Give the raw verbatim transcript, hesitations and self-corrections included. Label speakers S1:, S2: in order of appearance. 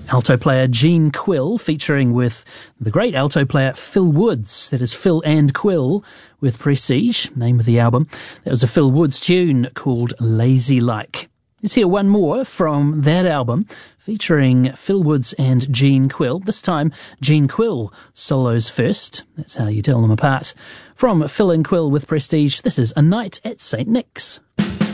S1: alto player Gene Quill, featuring with the great alto player Phil Woods. That is Phil and Quill with Prestige, name of the album. That was a Phil Woods tune called Lazy Like. Let's hear one more from that album, featuring Phil Woods and Gene Quill. This time, Gene Quill solos first. That's how you tell them apart. From Phil and Quill with Prestige, this is A Night at Saint Nick's.